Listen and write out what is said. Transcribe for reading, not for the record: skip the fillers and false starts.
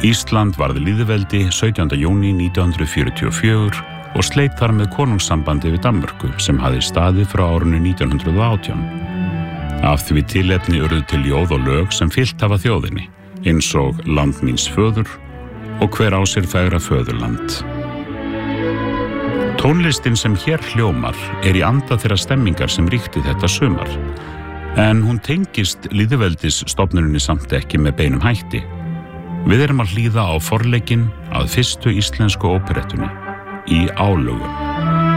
Ísland varð lýðveldi 17. júní 1944 og sleit þar með konungssambandi við Danmörku sem hafði staðið frá árinu 1918. Af því tilefni urðu til ljóð og lög sem fyllt hafa þjóðinni, eins og Land míns föður og Hver á sér fegra föðurland. Tónlistin sem hér hljómar í anda þeirra stemmingar sem ríkti þetta sumar, en hún tengist lýðveldisstofnuninni samt ekki með beinum hætti. Við erum að hlýða á forleikinn að fyrstu íslensku óperettunni í álögum.